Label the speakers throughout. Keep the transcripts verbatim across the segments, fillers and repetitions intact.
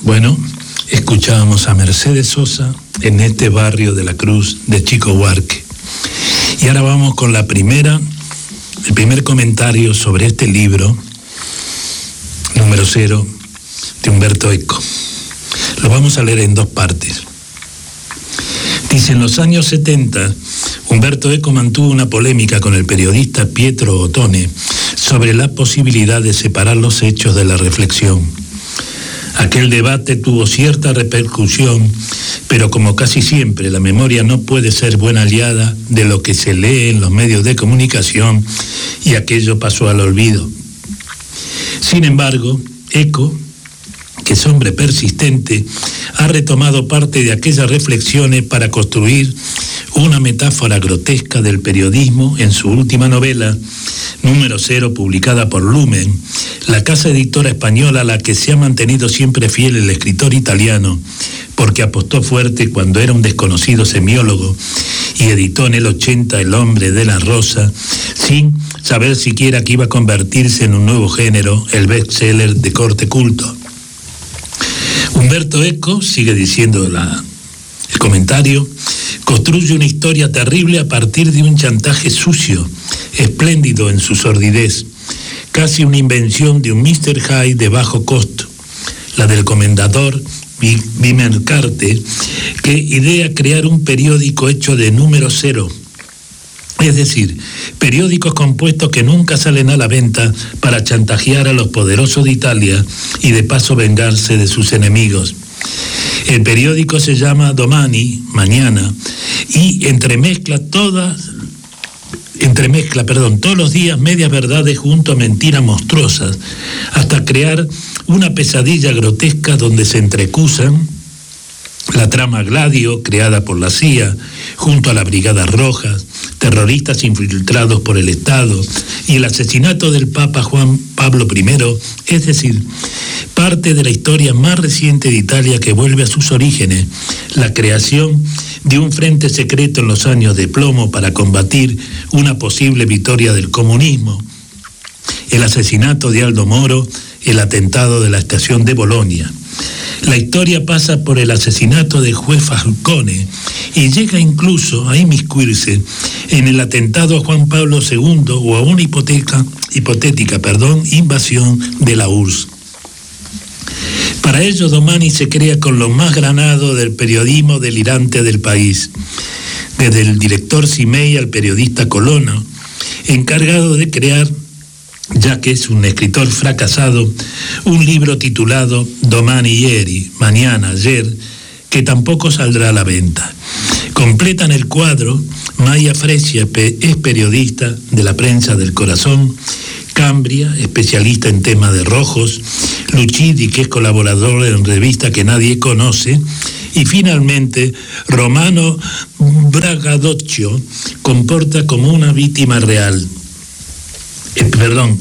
Speaker 1: Bueno, escuchábamos a Mercedes Sosa en este barrio de la Cruz de Chico Huarque. Y ahora vamos con la primera, el primer comentario sobre este libro, número cero, de Umberto Eco. Lo vamos a leer en dos partes. Dice, en los años setenta, Umberto Eco mantuvo una polémica con el periodista Pietro Ottone sobre la posibilidad de separar los hechos de la reflexión. Aquel debate tuvo cierta repercusión, pero como casi siempre, la memoria no puede ser buena aliada de lo que se lee en los medios de comunicación y aquello pasó al olvido. Sin embargo, Eco, que es hombre persistente, ha retomado parte de aquellas reflexiones para construir una metáfora grotesca del periodismo en su última novela, número cero, publicada por Lumen, la casa editora española a la que se ha mantenido siempre fiel el escritor italiano, porque apostó fuerte cuando era un desconocido semiólogo y editó en el ochenta El hombre de la rosa, sin saber siquiera que iba a convertirse en un nuevo género, el bestseller de corte culto. Umberto Eco, sigue diciendo la, el comentario, construye una historia terrible a partir de un chantaje sucio, espléndido en su sordidez, casi una invención de un mister Hyde de bajo costo, la del comendador Vimercarte, que idea crear un periódico hecho de número cero, es decir, periódicos compuestos que nunca salen a la venta para chantajear a los poderosos de Italia y de paso vengarse de sus enemigos. El periódico se llama Domani, mañana, y entremezcla todas, entremezcla, perdón, todos los días medias verdades junto a mentiras monstruosas, hasta crear una pesadilla grotesca donde se entrecusan la trama Gladio, creada por la C I A, junto a las Brigadas Rojas, terroristas infiltrados por el Estado, y el asesinato del Papa Juan Pablo primero, es decir, parte de la historia más reciente de Italia que vuelve a sus orígenes, la creación de un frente secreto en los años de plomo para combatir una posible victoria del comunismo, el asesinato de Aldo Moro, el atentado de la estación de Bolonia. La historia pasa por el asesinato del juez Falcone y llega incluso a inmiscuirse en el atentado a Juan Pablo segundo o a una hipoteca, hipotética perdón, invasión de la U R S S. Para ello, Domani se crea con lo más granado del periodismo delirante del país, desde el director Cimei al periodista Colonna, encargado de crear, ya que es un escritor fracasado, un libro titulado Domani ieri, mañana, ayer, que tampoco saldrá a la venta. Completan el cuadro Maya Fresia, es periodista de la Prensa del Corazón, Cambria, especialista en temas de rojos, Lucidi, que es colaborador en revista que nadie conoce, y finalmente Romano Bragadoccio, comporta como una víctima real. Eh, perdón,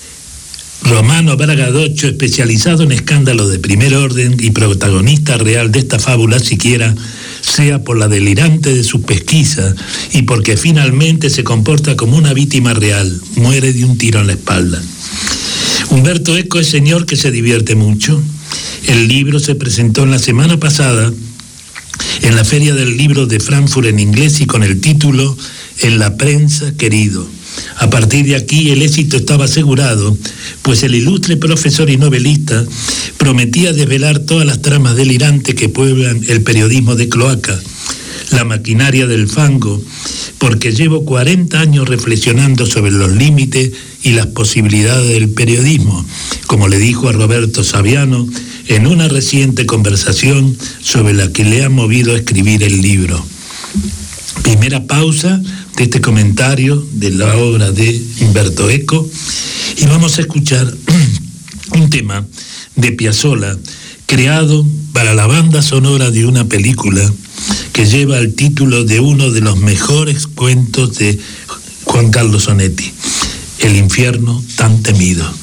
Speaker 1: Romano Bragadoccio, especializado en escándalos de primer orden y protagonista real de esta fábula, siquiera sea por la delirante de su pesquisa y porque finalmente se comporta como una víctima real, muere de un tiro en la espalda. Umberto Eco es señor que se divierte mucho. El libro se presentó en la semana pasada en la Feria del Libro de Frankfurt en inglés y con el título En la prensa, querido. A partir de aquí el éxito estaba asegurado, pues el ilustre profesor y novelista prometía desvelar todas las tramas delirantes que pueblan el periodismo de cloaca, la maquinaria del fango, porque llevo cuarenta años reflexionando sobre los límites y las posibilidades del periodismo, como le dijo a Roberto Saviano en una reciente conversación sobre la que le ha movido a escribir el libro. Primera pausa de este comentario de la obra de Umberto Eco y vamos a escuchar un tema de Piazzolla creado para la banda sonora de una película que lleva el título de uno de los mejores cuentos de Juan Carlos Onetti, El infierno tan temido.